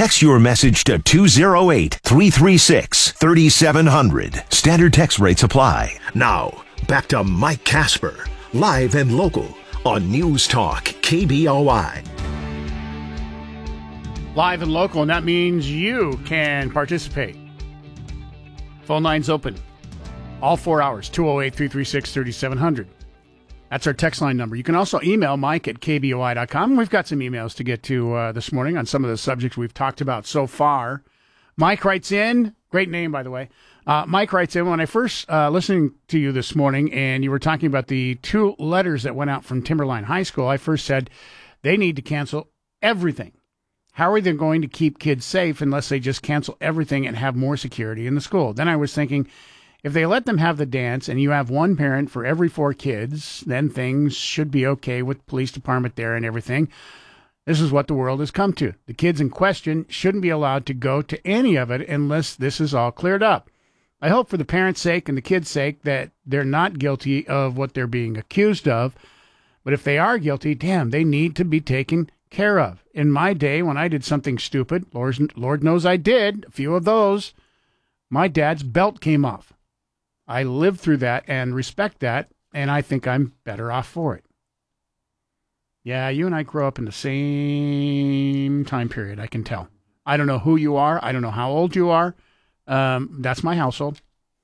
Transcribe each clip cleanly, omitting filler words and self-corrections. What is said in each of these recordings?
Text your message to 208-336-3700. Standard text rates apply. Now, back to Mike Casper, live and local on News Talk KBOI. Live and local, and that means you can participate. Phone lines open all 4 hours, 208-336-3700. That's our text line number. You can also email Mike at KBOI.com. We've got some emails to get to this morning on some of the subjects we've talked about so far. Mike writes in, great name, by the way. Mike writes in, when I first listening to you this morning and you were talking about the 2 letters that went out from Timberline High School, I first said they need to cancel everything. How are they going to keep kids safe unless they just cancel everything and have more security in the school? Then I was thinking, if they let them have the dance and you have one parent for every 4 kids, then things should be okay with police department there and everything. This is what the world has come to. The kids in question shouldn't be allowed to go to any of it unless this is all cleared up. I hope for the parents' sake and the kids' sake that they're not guilty of what they're being accused of. But if they are guilty, damn, they need to be taken care of. In my day, when I did something stupid, Lord knows I did, a few of those, my dad's belt came off. I lived through that and respect that, and I think I'm better off for it. Yeah, you and I grew up in the same time period, I can tell. I don't know who you are. I don't know how old you are. That's my household.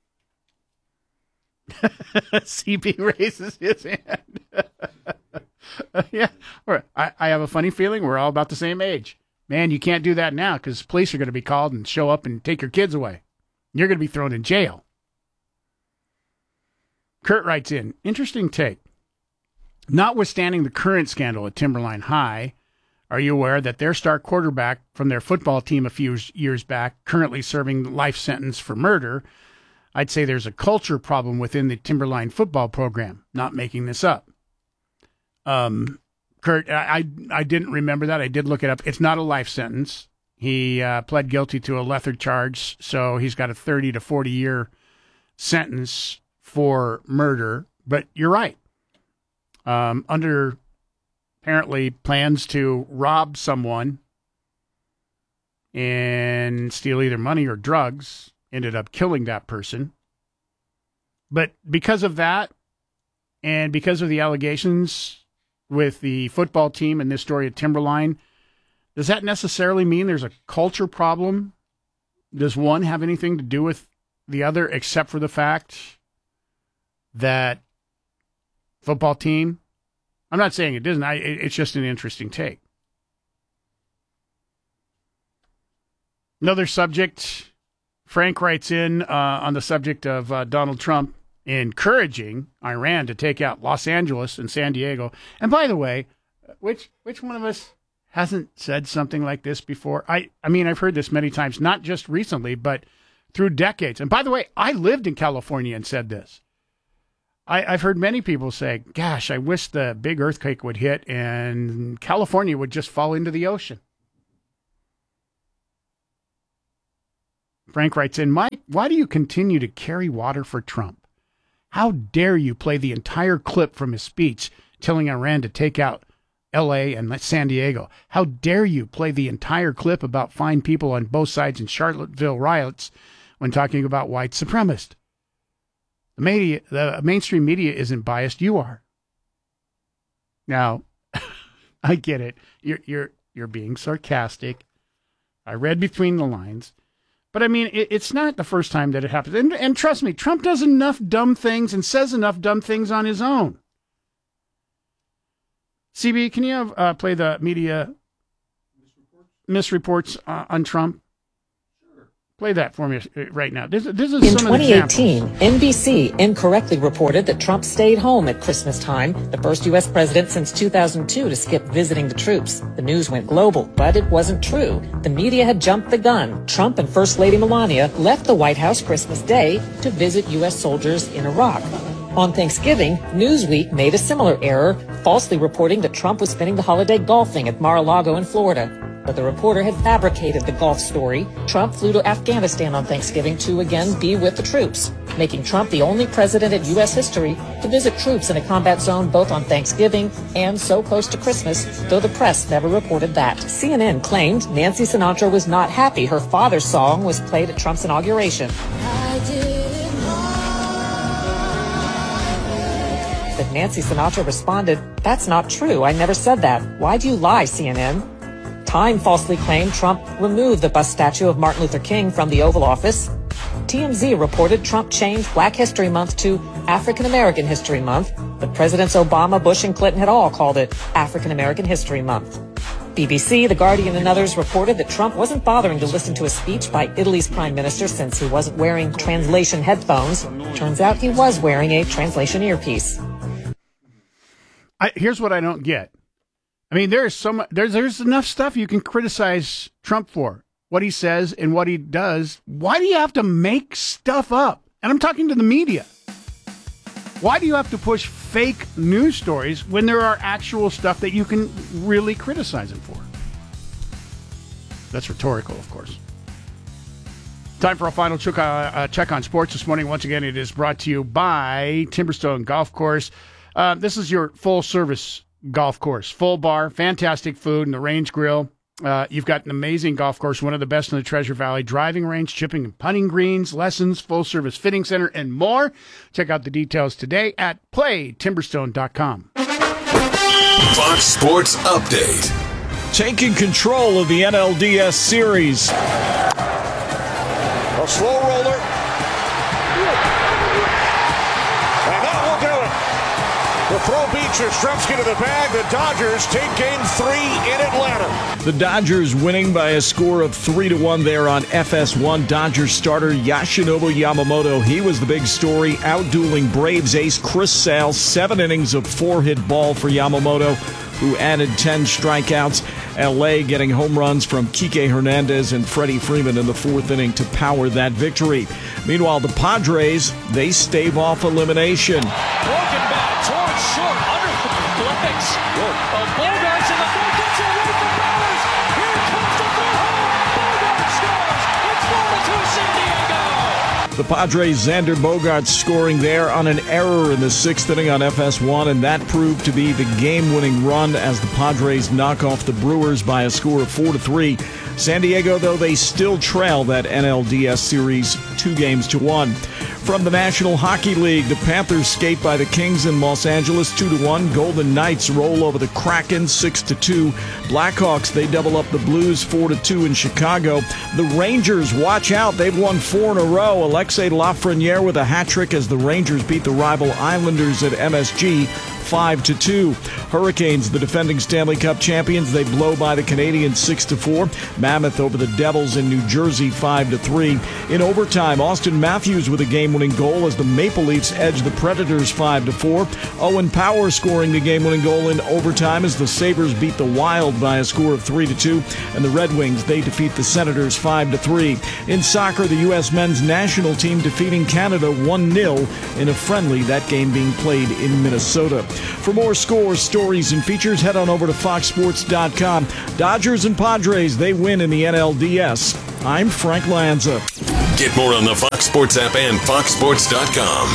CB raises his hand. Yeah, I have a funny feeling we're all about the same age. Man, you can't do that now because police are going to be called and show up and take your kids away. You're going to be thrown in jail. Kurt writes in, interesting take. Notwithstanding the current scandal at Timberline High, are you aware that their star quarterback from their football team a few years back, currently serving life sentence for murder? I'd say there's a culture problem within the Timberline football program. Not making this up. Kurt, I didn't remember that. I did look it up. It's not a life sentence. He pled guilty to a lesser charge, so he's got a 30 to 40 year sentence for murder. But you're right. Under apparently plans to rob someone and steal either money or drugs, ended up killing that person. But because of that, and because of the allegations with the football team and this story at Timberline, does that necessarily mean there's a culture problem? Does one have anything to do with the other except for the fact that football team? I'm not saying it doesn't. It's just an interesting take. Another subject. Frank writes in on the subject of Donald Trump encouraging Iran to take out Los Angeles and San Diego. And by the way, which one of us hasn't said something like this before? I mean, I've heard this many times, not just recently, but through decades. And by the way, I lived in California and said this. I've heard many people say, gosh, I wish the big earthquake would hit and California would just fall into the ocean. Frank writes in, Mike, why do you continue to carry water for Trump? How dare you play the entire clip from his speech telling Iran to take out L.A. and San Diego? How dare you play the entire clip about fine people on both sides in Charlottesville riots when talking about white supremacists? The mainstream media isn't biased. You are. Now, I get it. You're being sarcastic. I read between the lines. But, I mean, it's not the first time that it happens. And trust me, Trump does enough dumb things and says enough dumb things on his own. CB, can you play the media misreports on Trump? Sure. Play that for me right now. This is in some 2018, of the examples. NBC incorrectly reported that Trump stayed home at Christmas time, the first U.S. president since 2002 to skip visiting the troops. The news went global, but it wasn't true. The media had jumped the gun. Trump and First Lady Melania left the White House Christmas Day to visit U.S. soldiers in Iraq. On Thanksgiving, Newsweek made a similar error, falsely reporting that Trump was spending the holiday golfing at Mar-a-Lago in Florida. But the reporter had fabricated the Gulf story. Trump flew to Afghanistan on Thanksgiving to again be with the troops, making Trump the only president in U.S. history to visit troops in a combat zone both on Thanksgiving and so close to Christmas, though the press never reported that. CNN claimed Nancy Sinatra was not happy her father's song was played at Trump's inauguration. But Nancy Sinatra responded, "That's not true. I never said that. Why do you lie, CNN?" Time falsely claimed Trump removed the bust statue of Martin Luther King from the Oval Office. TMZ reported Trump changed Black History Month to African American History Month, but Presidents Obama, Bush, and Clinton had all called it African American History Month. BBC, The Guardian, and others reported that Trump wasn't bothering to listen to a speech by Italy's prime minister since he wasn't wearing translation headphones. Turns out he was wearing a translation earpiece. Here's what I don't get. I mean, there's enough stuff you can criticize Trump for, what he says and what he does. Why do you have to make stuff up? And I'm talking to the media. Why do you have to push fake news stories when there are actual stuff that you can really criticize him for? That's rhetorical, of course. Time for a final check on sports this morning. Once again, it is brought to you by Timberstone Golf Course. This is your full-service golf course. Full bar, fantastic food, and the range grill. You've got an amazing golf course, one of the best in the Treasure Valley. Driving range, chipping and putting greens, lessons, full-service fitting center, and more. Check out the details today at playtimberstone.com. Fox Sports Update. Taking control of the NLDS series. A slow roller. And that will do it. The throw beats Yastrzemski to the bag. The Dodgers take game 3 in Atlanta. The Dodgers winning by a score of 3-1 there on FS1. Dodgers starter Yoshinobu Yamamoto, he was the big story, outdueling Braves ace Chris Sale. 7 innings of 4-hit ball for Yamamoto, who added 10 strikeouts. LA getting home runs from Kike Hernandez and Freddie Freeman in the 4th inning to power that victory. Meanwhile, the Padres, they stave off elimination. Broken bat towards short, under the legs. Bogarts in the front, gets away from Bowers. Here comes the third home. Bogart scores. It's 4-2 San Diego. The Padres' Xander Bogaerts scoring there on an error in the 6th inning on FS1, and that proved to be the game-winning run as the Padres knock off the Brewers by a score of 4-3. San Diego, though, they still trail that NLDS series 2-1. From the National Hockey League, the Panthers skate by the Kings in Los Angeles 2-1. Golden Knights roll over the Kraken 6-2. Blackhawks, they double up the Blues 4-2 in Chicago. The Rangers, watch out, they've won 4 in a row. Alexei Lafreniere with a hat trick as the Rangers beat the rival Islanders at MSG 5-2. Hurricanes, the defending Stanley Cup champions, they blow by the Canadiens 6-4. Mammoth over the Devils in New Jersey 5-3. In overtime, Austin Matthews with a game-winning goal as the Maple Leafs edge the Predators 5-4. Owen Power scoring the game-winning goal in overtime as the Sabres beat the Wild by a score of 3-2. And the Red Wings, they defeat the Senators 5-3. In soccer, the U.S. men's national team defeating Canada 1-0 in a friendly, that game being played in Minnesota. For more scores, stories, and features, head on over to foxsports.com. Dodgers and Padres, they win in the NLDS. I'm Frank Lanza. Get more on the Fox Sports app and foxsports.com.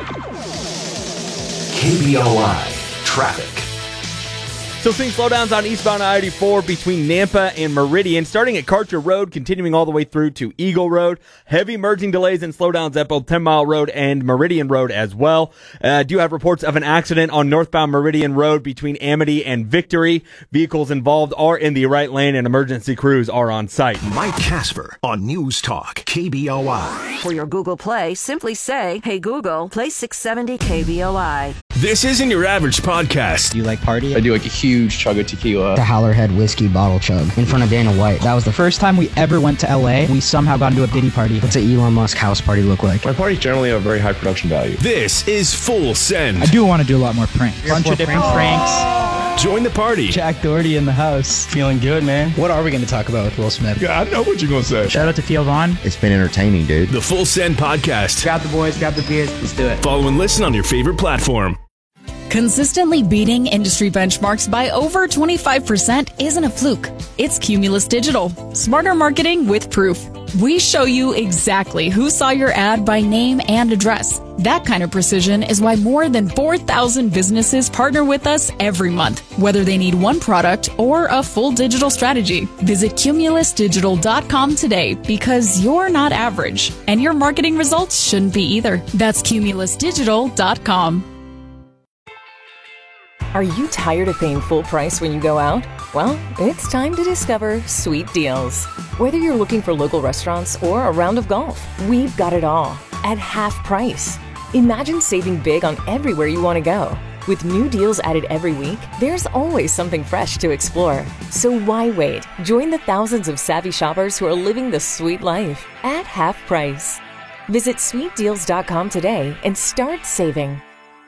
KBOI Traffic. Still seeing slowdowns on eastbound I-84 between Nampa and Meridian, starting at Karcher Road, continuing all the way through to Eagle Road. Heavy merging delays and slowdowns at both 10 Mile Road and Meridian Road as well. Do have reports of an accident on northbound Meridian Road between Amity and Victory. Vehicles involved are in the right lane and emergency crews are on site. Mike Casper on News Talk KBOI. For your Google Play, simply say, "Hey Google, play 670 KBOI." This isn't your average podcast. Do you like party? I do like a huge chug of tequila. The Howlerhead whiskey bottle chug in front of Dana White. That was the first time we ever went to LA. We somehow got into a Diddy party. What's an Elon Musk house party look like? My parties generally have a very high production value. This is Full Send. I do want to do a lot more pranks. Bunch of different pranks. Join the party. Jack Doherty in the house. Feeling good, man. What are we going to talk about with Will Smith? Yeah, I know what you're going to say. Shout out to Theo Vaughn. It's been entertaining, dude. The Full Send Podcast. Grab the boys, grab the beers. Let's do it. Follow and listen on your favorite platform. Consistently beating industry benchmarks by over 25% isn't a fluke. It's Cumulus Digital. Smarter marketing with proof. We show you exactly who saw your ad by name and address. That kind of precision is why more than 4,000 businesses partner with us every month, whether they need one product or a full digital strategy. Visit cumulusdigital.com today because you're not average, and your marketing results shouldn't be either. That's cumulusdigital.com. Are you tired of paying full price when you go out? Well, it's time to discover Sweet Deals. Whether you're looking for local restaurants or a round of golf, we've got it all at half price. Imagine saving big on everywhere you want to go. With new deals added every week, there's always something fresh to explore. So why wait? Join the thousands of savvy shoppers who are living the sweet life at half price. Visit sweetdeals.com today and start saving.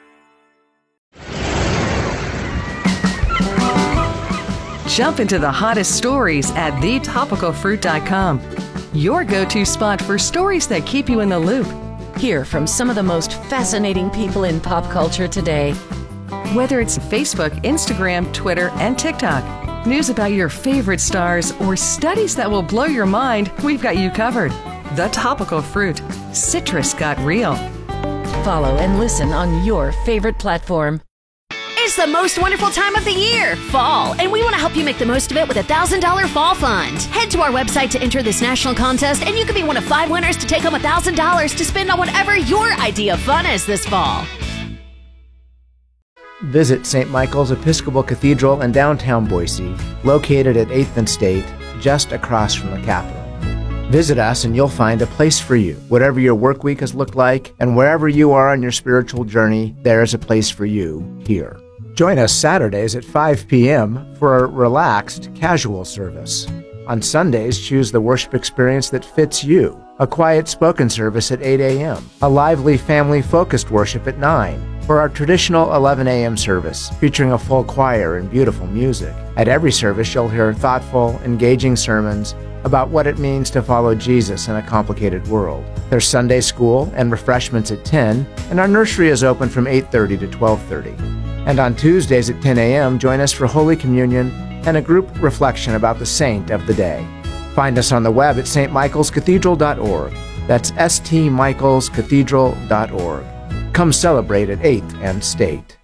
Jump into the hottest stories at thetopicalfruit.com. Your go-to spot for stories that keep you in the loop. Hear from some of the most fascinating people in pop culture today. Whether it's Facebook, Instagram, Twitter, and TikTok, news about your favorite stars, or studies that will blow your mind, we've got you covered. The Topical Fruit. Citrus got real. Follow and listen on your favorite platform. It's the most wonderful time of the year, fall, and we want to help you make the most of it with a $1,000 fall fund. Head to our website to enter this national contest, and you could be one of 5 winners to take home $1,000 to spend on whatever your idea of fun is this fall. Visit St. Michael's Episcopal Cathedral in downtown Boise, located at 8th and State, just across from the Capitol. Visit us and you'll find a place for you. Whatever your work week has looked like, and wherever you are on your spiritual journey, there is a place for you here. Join us Saturdays at 5 p.m. for a relaxed, casual service. On Sundays, choose the worship experience that fits you. A quiet spoken service at 8 a.m. A lively, family-focused worship at 9. For our traditional 11 a.m. service, featuring a full choir and beautiful music. At every service, you'll hear thoughtful, engaging sermons about what it means to follow Jesus in a complicated world. There's Sunday school and refreshments at 10, and our nursery is open from 8:30 to 12:30. And on Tuesdays at 10 a.m., join us for Holy Communion and a group reflection about the saint of the day. Find us on the web at stmichaelscathedral.org. That's stmichaelscathedral.org. Come celebrate at 8th and State.